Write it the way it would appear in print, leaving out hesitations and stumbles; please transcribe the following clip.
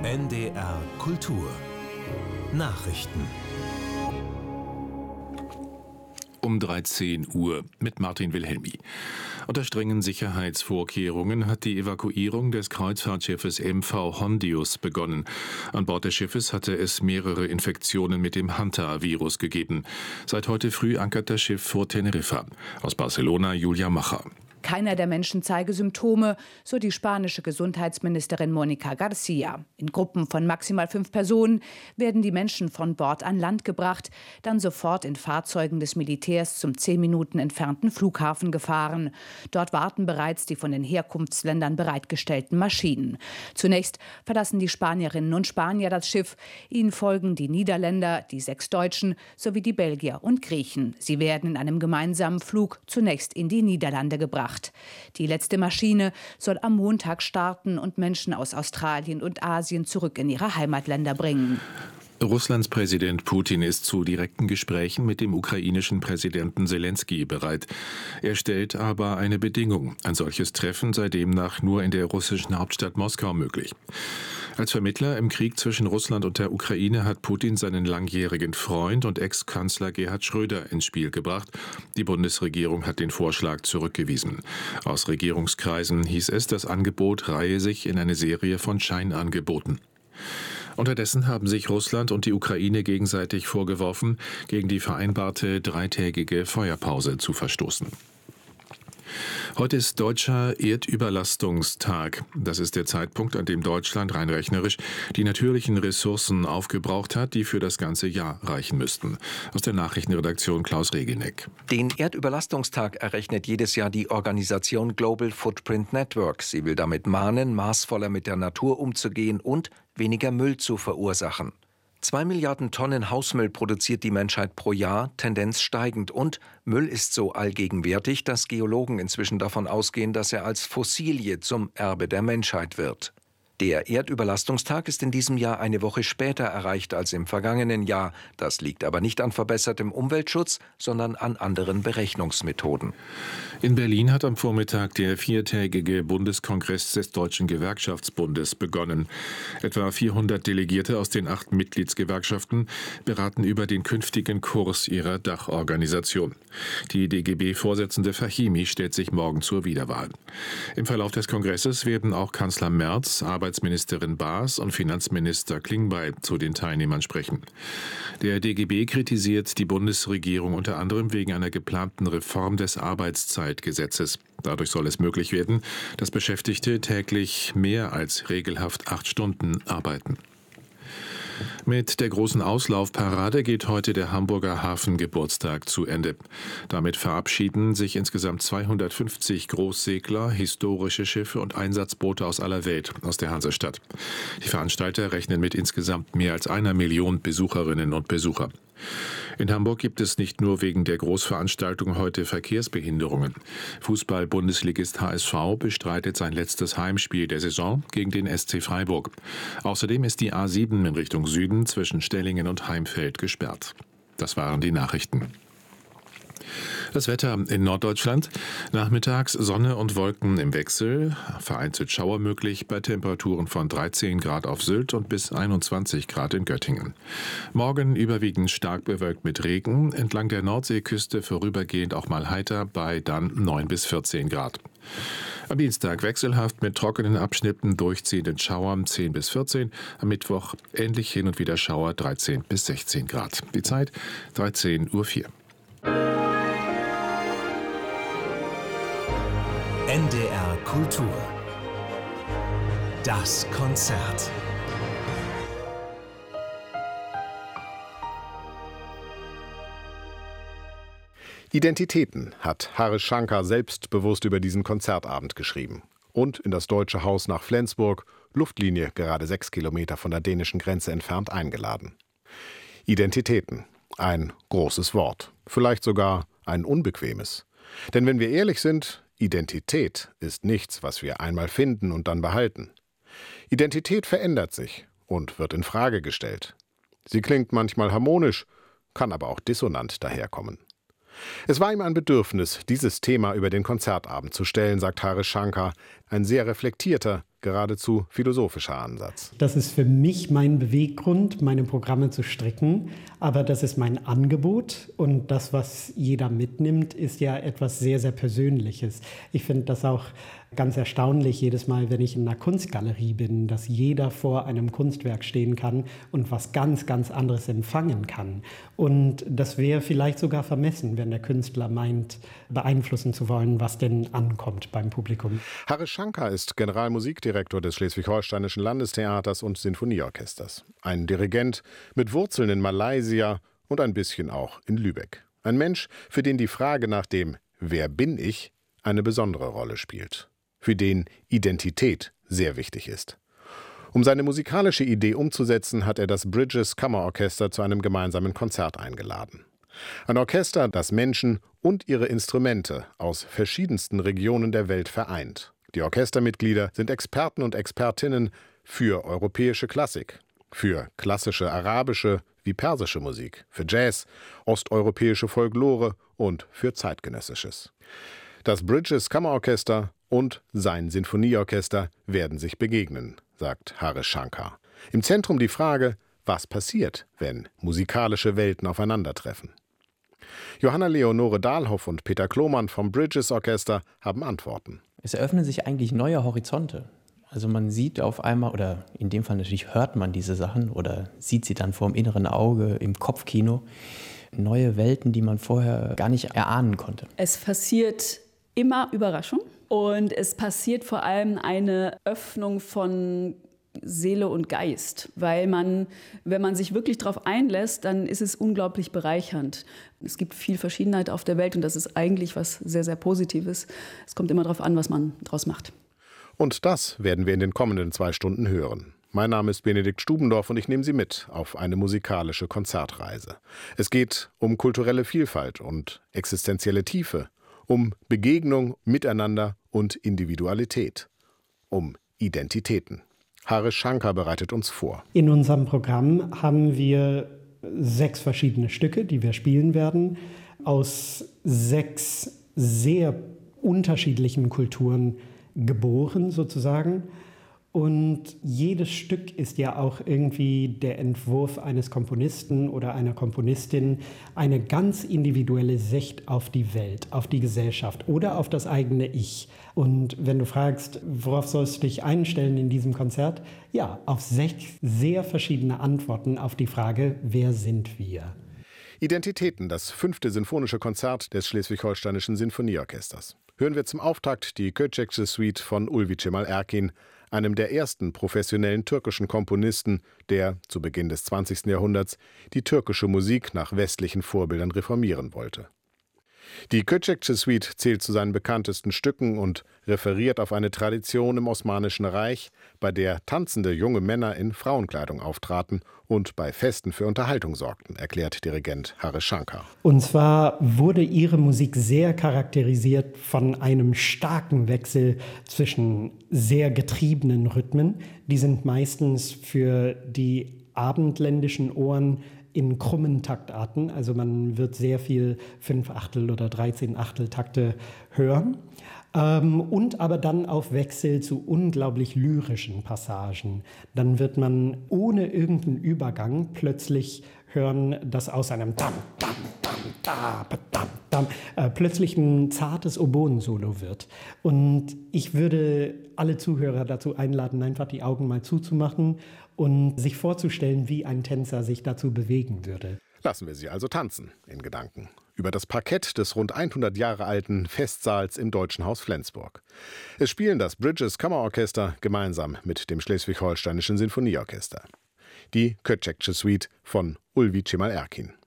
NDR Kultur Nachrichten um 13 Uhr mit Martin Wilhelmi. Unter strengen Sicherheitsvorkehrungen hat die Evakuierung des Kreuzfahrtschiffes MV Hondius begonnen. An Bord des Schiffes hatte es mehrere Infektionen mit dem Hanta-Virus gegeben. Seit heute früh ankert das Schiff vor Teneriffa. Aus Barcelona Julia Macher. Keiner der Menschen zeige Symptome, so die spanische Gesundheitsministerin Mónica García. In Gruppen von maximal 5 Personen werden die Menschen von Bord an Land gebracht, dann sofort in Fahrzeugen des Militärs zum 10 Minuten entfernten Flughafen gefahren. Dort warten bereits die von den Herkunftsländern bereitgestellten Maschinen. Zunächst verlassen die Spanierinnen und Spanier das Schiff. Ihnen folgen die Niederländer, die 6 Deutschen sowie die Belgier und Griechen. Sie werden in einem gemeinsamen Flug zunächst in die Niederlande gebracht. Die letzte Maschine soll am Montag starten und Menschen aus Australien und Asien zurück in ihre Heimatländer bringen. Russlands Präsident Putin ist zu direkten Gesprächen mit dem ukrainischen Präsidenten Selenskyj bereit. Er stellt aber eine Bedingung. Ein solches Treffen sei demnach nur in der russischen Hauptstadt Moskau möglich. Als Vermittler im Krieg zwischen Russland und der Ukraine hat Putin seinen langjährigen Freund und Ex-Kanzler Gerhard Schröder ins Spiel gebracht. Die Bundesregierung hat den Vorschlag zurückgewiesen. Aus Regierungskreisen hieß es, das Angebot reihe sich in eine Serie von Scheinangeboten. Unterdessen haben sich Russland und die Ukraine gegenseitig vorgeworfen, gegen die vereinbarte 3-tägige Feuerpause zu verstoßen. Heute ist Deutscher Erdüberlastungstag. Das ist der Zeitpunkt, an dem Deutschland rein rechnerisch die natürlichen Ressourcen aufgebraucht hat, die für das ganze Jahr reichen müssten. Aus der Nachrichtenredaktion Klaus Regeneck. Den Erdüberlastungstag errechnet jedes Jahr die Organisation Global Footprint Network. Sie will damit mahnen, maßvoller mit der Natur umzugehen und weniger Müll zu verursachen. 2 Milliarden Tonnen Hausmüll produziert die Menschheit pro Jahr, Tendenz steigend. Und Müll ist so allgegenwärtig, dass Geologen inzwischen davon ausgehen, dass er als Fossilie zum Erbe der Menschheit wird. Der Erdüberlastungstag ist in diesem Jahr eine Woche später erreicht als im vergangenen Jahr. Das liegt aber nicht an verbessertem Umweltschutz, sondern an anderen Berechnungsmethoden. In Berlin hat am Vormittag der 4-tägige Bundeskongress des Deutschen Gewerkschaftsbundes begonnen. Etwa 400 Delegierte aus den 8 Mitgliedsgewerkschaften beraten über den künftigen Kurs ihrer Dachorganisation. Die DGB-Vorsitzende Fahimi stellt sich morgen zur Wiederwahl. Im Verlauf des Kongresses werden auch Kanzler Merz, Arbeitsministerin Baas und Finanzminister Klingbeil zu den Teilnehmern sprechen. Der DGB kritisiert die Bundesregierung unter anderem wegen einer geplanten Reform des Arbeitszeitgesetzes. Dadurch soll es möglich werden, dass Beschäftigte täglich mehr als regelhaft 8 Stunden arbeiten. Mit der großen Auslaufparade geht heute der Hamburger Hafengeburtstag zu Ende. Damit verabschieden sich insgesamt 250 Großsegler, historische Schiffe und Einsatzboote aus aller Welt aus der Hansestadt. Die Veranstalter rechnen mit insgesamt mehr als 1 Million Besucherinnen und Besucher. In Hamburg gibt es nicht nur wegen der Großveranstaltung heute Verkehrsbehinderungen. Fußball-Bundesligist HSV bestreitet sein letztes Heimspiel der Saison gegen den SC Freiburg. Außerdem ist die A7 in Richtung Süden zwischen Stellingen und Heimfeld gesperrt. Das waren die Nachrichten. Das Wetter in Norddeutschland. Nachmittags Sonne und Wolken im Wechsel. Vereinzelt Schauer möglich bei Temperaturen von 13 Grad auf Sylt und bis 21 Grad in Göttingen. Morgen überwiegend stark bewölkt mit Regen. Entlang der Nordseeküste vorübergehend auch mal heiter bei dann 9 bis 14 Grad. Am Dienstag wechselhaft mit trockenen Abschnitten, durchziehenden Schauern 10 bis 14. Am Mittwoch ähnlich hin und wieder Schauer 13 bis 16 Grad. Die Zeit 13:04 Uhr. NDR Kultur Das Konzert. Identitäten hat Harish Shankar selbstbewusst über diesen Konzertabend geschrieben. Und in das Deutsche Haus nach Flensburg, Luftlinie gerade 6 Kilometer von der dänischen Grenze entfernt, eingeladen. Identitäten, ein großes Wort, vielleicht sogar ein unbequemes. Denn wenn wir ehrlich sind, Identität ist nichts, was wir einmal finden und dann behalten. Identität verändert sich und wird in Frage gestellt. Sie klingt manchmal harmonisch, kann aber auch dissonant daherkommen. Es war ihm ein Bedürfnis, dieses Thema über den Konzertabend zu stellen, sagt Harish Shankar, ein sehr reflektierter, geradezu philosophischer Ansatz. Das ist für mich mein Beweggrund, meine Programme zu stricken. Aber das ist mein Angebot. Und das, was jeder mitnimmt, ist ja etwas sehr, sehr Persönliches. Ich finde das auch ganz erstaunlich jedes Mal, wenn ich in einer Kunstgalerie bin, dass jeder vor einem Kunstwerk stehen kann und was ganz, ganz anderes empfangen kann. Und das wäre vielleicht sogar vermessen, wenn der Künstler meint, beeinflussen zu wollen, was denn ankommt beim Publikum. Harish Shankar ist Generalmusikdirektor des Schleswig-Holsteinischen Landestheaters und Sinfonieorchesters. Ein Dirigent mit Wurzeln in Malaysia und ein bisschen auch in Lübeck. Ein Mensch, für den die Frage nach dem »Wer bin ich?« eine besondere Rolle spielt. Für den Identität sehr wichtig ist. Um seine musikalische Idee umzusetzen, hat er das Bridges Kammerorchester zu einem gemeinsamen Konzert eingeladen. Ein Orchester, das Menschen und ihre Instrumente aus verschiedensten Regionen der Welt vereint. Die Orchestermitglieder sind Experten und Expertinnen für europäische Klassik, für klassische arabische wie persische Musik, für Jazz, osteuropäische Folklore und für zeitgenössisches. Das Bridges Kammerorchester und sein Sinfonieorchester werden sich begegnen, sagt Harish Shankar. Im Zentrum die Frage, was passiert, wenn musikalische Welten aufeinandertreffen. Johanna Leonore Dahlhoff und Peter Klomann vom Bridges Orchester haben Antworten. Es eröffnen sich eigentlich neue Horizonte. Also man sieht auf einmal, oder in dem Fall natürlich hört man diese Sachen oder sieht sie dann vor dem inneren Auge, im Kopfkino, neue Welten, die man vorher gar nicht erahnen konnte. Es passiert immer Überraschung und es passiert vor allem eine Öffnung von Seele und Geist, weil wenn man sich wirklich darauf einlässt, dann ist es unglaublich bereichernd. Es gibt viel Verschiedenheit auf der Welt und das ist eigentlich was sehr, sehr Positives. Es kommt immer darauf an, was man daraus macht. Und das werden wir in den kommenden 2 Stunden hören. Mein Name ist Benedikt Stubendorf und ich nehme Sie mit auf eine musikalische Konzertreise. Es geht um kulturelle Vielfalt und existenzielle Tiefe, um Begegnung, Miteinander und Individualität, um Identitäten. Harish Shankar bereitet uns vor. In unserem Programm haben wir 6 verschiedene Stücke, die wir spielen werden, aus 6 sehr unterschiedlichen Kulturen geboren sozusagen. Und jedes Stück ist ja auch irgendwie der Entwurf eines Komponisten oder einer Komponistin, eine ganz individuelle Sicht auf die Welt, auf die Gesellschaft oder auf das eigene Ich. Und wenn du fragst, worauf sollst du dich einstellen in diesem Konzert? Ja, auf 6 sehr verschiedene Antworten auf die Frage, wer sind wir? Identitäten, das 5. Sinfonische Konzert des Schleswig-Holsteinischen Sinfonieorchesters. Hören wir zum Auftakt die Köcekçe Suite von Ulvi Cemal Erkin, einem der ersten professionellen türkischen Komponisten, der zu Beginn des 20. Jahrhunderts die türkische Musik nach westlichen Vorbildern reformieren wollte. Die Köcekçe Suite zählt zu seinen bekanntesten Stücken und referiert auf eine Tradition im Osmanischen Reich, bei der tanzende junge Männer in Frauenkleidung auftraten und bei Festen für Unterhaltung sorgten, erklärt Dirigent Harish Shankar. Und zwar wurde ihre Musik sehr charakterisiert von einem starken Wechsel zwischen sehr getriebenen Rhythmen. Die sind meistens für die abendländischen Ohren in krummen Taktarten, also man wird sehr viel 5/8 oder 13/8 Takte hören. Und aber dann auf Wechsel zu unglaublich lyrischen Passagen. Dann wird man ohne irgendeinen Übergang plötzlich hören, dass aus einem Dam, Dam, Dam, Da, Dam, Dam plötzlich ein zartes Oboen-Solo wird. Und ich würde alle Zuhörer dazu einladen, einfach die Augen mal zuzumachen und sich vorzustellen, wie ein Tänzer sich dazu bewegen würde. Lassen wir sie also tanzen, in Gedanken. Über das Parkett des rund 100 Jahre alten Festsaals im Deutschen Haus Flensburg. Es spielen das Bridges Kammerorchester gemeinsam mit dem Schleswig-Holsteinischen Sinfonieorchester. Die Köcekçe Suite von Ulvi Cemal Erkin.